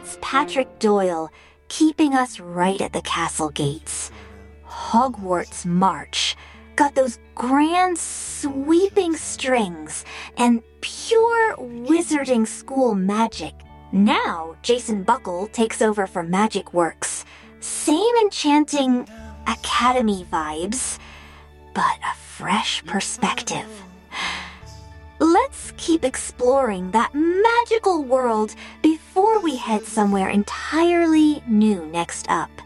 That's Patrick Doyle, keeping us right at the castle gates. Hogwarts March got those grand sweeping strings and pure wizarding school magic. Now Jason Buckle takes over for Magic Works. Same enchanting academy vibes, but a fresh perspective. Let's keep exploring that magical world before we head somewhere entirely new next up.